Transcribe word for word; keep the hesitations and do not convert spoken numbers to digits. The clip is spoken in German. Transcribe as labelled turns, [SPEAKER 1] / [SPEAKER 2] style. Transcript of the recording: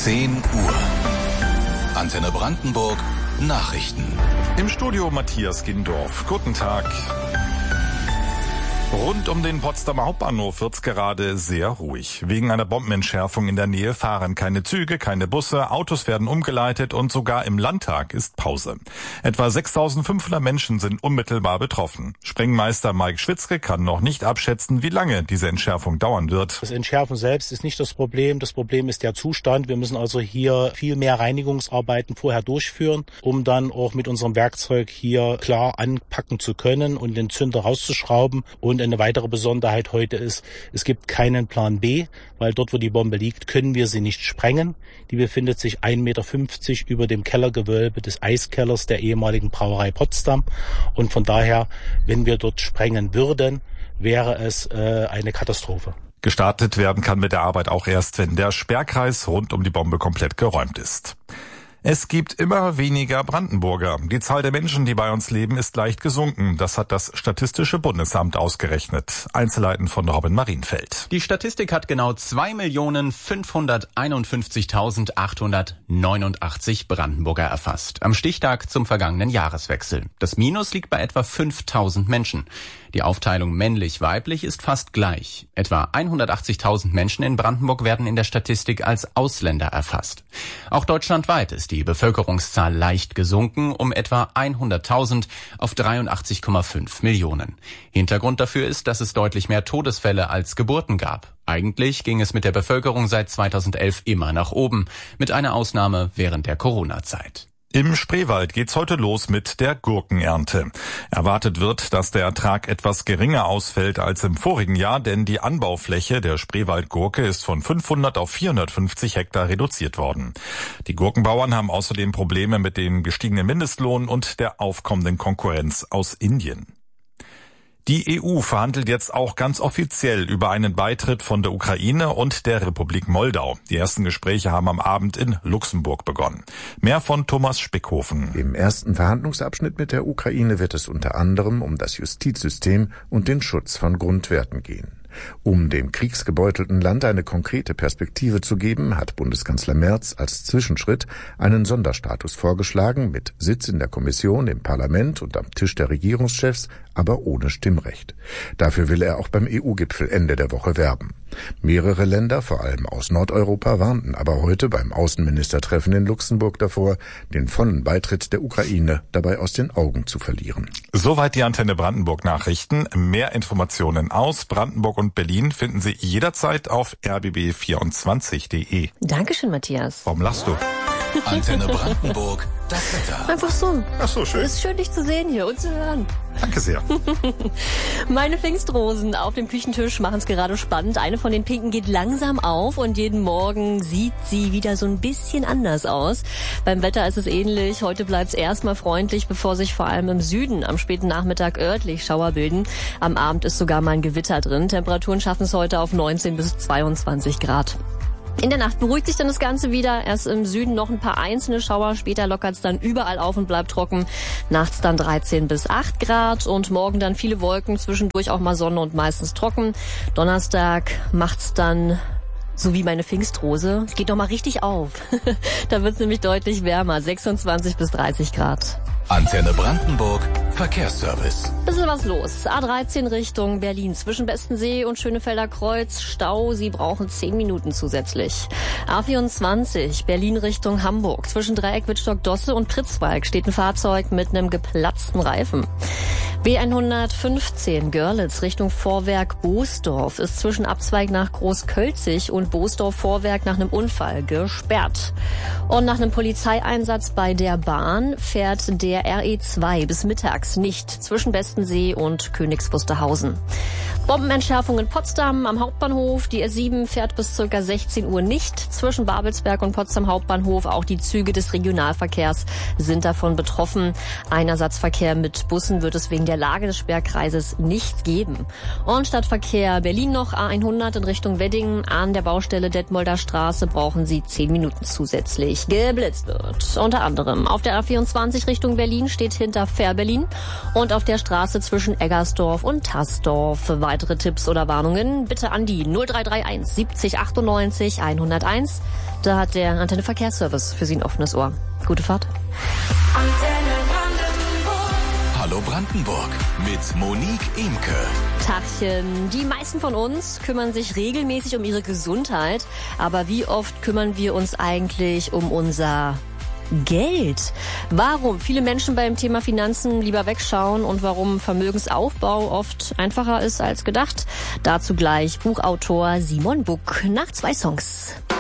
[SPEAKER 1] zehn Uhr. Antenne Brandenburg Nachrichten.
[SPEAKER 2] Im Studio Matthias Gindorf. Guten Tag. Rund um den Potsdamer Hauptbahnhof wird's gerade sehr ruhig. Wegen einer Bombenentschärfung in der Nähe fahren keine Züge, keine Busse, Autos werden umgeleitet und sogar im Landtag ist Pause. Etwa sechstausendfünfhundert Menschen sind unmittelbar betroffen. Sprengmeister Mike Schwitzke kann noch nicht abschätzen, wie lange diese Entschärfung dauern wird.
[SPEAKER 3] Das Entschärfen selbst ist nicht das Problem. Das Problem ist der Zustand. Wir müssen also hier viel mehr Reinigungsarbeiten vorher durchführen, um dann auch mit unserem Werkzeug hier klar anpacken zu können und den Zünder rauszuschrauben. Und eine weitere Besonderheit heute ist, es gibt keinen Plan B, weil dort, wo die Bombe liegt, können wir sie nicht sprengen. Die befindet sich ein Meter fünfzig über dem Kellergewölbe des Eiskellers der ehemaligen Brauerei Potsdam. Und von daher, wenn wir dort sprengen würden, wäre es äh, eine Katastrophe.
[SPEAKER 2] Gestartet werden kann mit der Arbeit auch erst, wenn der Sperrkreis rund um die Bombe komplett geräumt ist. Es gibt immer weniger Brandenburger. Die Zahl der Menschen, die bei uns leben, ist leicht gesunken. Das hat das Statistische Bundesamt ausgerechnet. Einzelheiten von Robin Marienfeld.
[SPEAKER 4] Die Statistik hat genau zwei Millionen fünfhunderteinundfünfzigtausendachthundertneunundachtzig Brandenburger erfasst. Am Stichtag zum vergangenen Jahreswechsel. Das Minus liegt bei etwa fünftausend Menschen. Die Aufteilung männlich-weiblich ist fast gleich. Etwa hundertachtzigtausend Menschen in Brandenburg werden in der Statistik als Ausländer erfasst. Auch deutschlandweit ist die Bevölkerungszahl leicht gesunken, um etwa hunderttausend auf dreiundachtzig Komma fünf Millionen. Hintergrund dafür ist, dass es deutlich mehr Todesfälle als Geburten gab. Eigentlich ging es mit der Bevölkerung seit zweitausendelf immer nach oben, mit einer Ausnahme während der Corona-Zeit.
[SPEAKER 2] Im Spreewald geht's heute los mit der Gurkenernte. Erwartet wird, dass der Ertrag etwas geringer ausfällt als im vorigen Jahr, denn die Anbaufläche der Spreewaldgurke ist von fünfhundert auf vierhundertfünfzig Hektar reduziert worden. Die Gurkenbauern haben außerdem Probleme mit dem gestiegenen Mindestlohn und der aufkommenden Konkurrenz aus Indien. Die E U verhandelt jetzt auch ganz offiziell über einen Beitritt von der Ukraine und der Republik Moldau. Die ersten Gespräche haben am Abend in Luxemburg begonnen. Mehr von Thomas Spickhofen.
[SPEAKER 5] Im ersten Verhandlungsabschnitt mit der Ukraine wird es unter anderem um das Justizsystem und den Schutz von Grundwerten gehen. Um dem kriegsgebeutelten Land eine konkrete Perspektive zu geben, hat Bundeskanzler Merz als Zwischenschritt einen Sonderstatus vorgeschlagen, mit Sitz in der Kommission, im Parlament und am Tisch der Regierungschefs, aber ohne Stimmrecht. Dafür will er auch beim E U-Gipfel Ende der Woche werben. Mehrere Länder, vor allem aus Nordeuropa, warnten aber heute beim Außenministertreffen in Luxemburg davor, den vollen Beitritt der Ukraine dabei aus den Augen zu verlieren.
[SPEAKER 2] Soweit die Antenne Brandenburg Nachrichten. Mehr Informationen aus Brandenburg und Berlin finden Sie jederzeit auf r b b vierundzwanzig punkt d e.
[SPEAKER 6] Dankeschön, Matthias.
[SPEAKER 2] Warum lachst du?
[SPEAKER 1] Antenne Brandenburg, das Wetter.
[SPEAKER 6] Einfach so.
[SPEAKER 2] Ach so, schön.
[SPEAKER 6] Es ist schön, dich zu sehen hier und zu hören.
[SPEAKER 2] Danke sehr.
[SPEAKER 6] Meine Pfingstrosen auf dem Küchentisch machen es gerade spannend. Eine von den pinken geht langsam auf und jeden Morgen sieht sie wieder so ein bisschen anders aus. Beim Wetter ist es ähnlich. Heute bleibt es erstmal freundlich, bevor sich vor allem im Süden am späten Nachmittag örtlich Schauer bilden. Am Abend ist sogar mal ein Gewitter drin. Temperaturen schaffen es heute auf neunzehn bis zweiundzwanzig Grad. In der Nacht beruhigt sich dann das Ganze wieder. Erst im Süden noch ein paar einzelne Schauer. Später lockert es dann überall auf und bleibt trocken. Nachts dann dreizehn bis acht Grad und morgen dann viele Wolken, zwischendurch auch mal Sonne und meistens trocken. Donnerstag macht's dann so wie meine Pfingstrose. Es geht noch mal richtig auf. Da wird's nämlich deutlich wärmer. sechsundzwanzig bis dreißig Grad.
[SPEAKER 1] Antenne Brandenburg, Verkehrsservice.
[SPEAKER 6] Bisschen was los. A dreizehn Richtung Berlin. Zwischen Bestensee und Schönefelder Kreuz. Stau. Sie brauchen zehn Minuten zusätzlich. A vierundzwanzig Berlin Richtung Hamburg. Zwischen Dreieck Wittstock-Dosse und Pritzwalk steht ein Fahrzeug mit einem geplatzten Reifen. B hundertfünfzehn Görlitz Richtung Vorwerk Boosdorf ist zwischen Abzweig nach Großkölzig und Boosdorf-Vorwerk nach einem Unfall gesperrt. Und nach einem Polizeieinsatz bei der Bahn fährt der R E zwei bis mittags nicht zwischen Bestensee und Königs Wusterhausen. Bombenentschärfung in Potsdam am Hauptbahnhof. Die S sieben fährt bis ca. sechzehn Uhr nicht zwischen Babelsberg und Potsdam Hauptbahnhof. Auch die Züge des Regionalverkehrs sind davon betroffen. Einersatzverkehr mit Bussen wird es wegen der Lage des Sperrkreises nicht geben. Und Stadtverkehr Berlin noch A hundert in Richtung Wedding. An der Baustelle Detmolder Straße brauchen Sie zehn Minuten zusätzlich. Geblitzt wird unter anderem auf der A vierundzwanzig Richtung Berlin steht hinter Fährberlin und auf der Straße zwischen Eggersdorf und Tassdorf. Für weitere Tipps oder Warnungen bitte an die null drei drei eins siebzig achtundneunzig hunderteins. Da hat der Antenne Verkehrsservice für Sie ein offenes Ohr. Gute Fahrt.
[SPEAKER 1] Hallo Brandenburg mit Monique Imke.
[SPEAKER 6] Tachchen. Die meisten von uns kümmern sich regelmäßig um ihre Gesundheit. Aber wie oft kümmern wir uns eigentlich um unser Geld? Warum viele Menschen beim Thema Finanzen lieber wegschauen und warum Vermögensaufbau oft einfacher ist als gedacht? Dazu gleich Buchautor Simon Buck nach zwei Songs.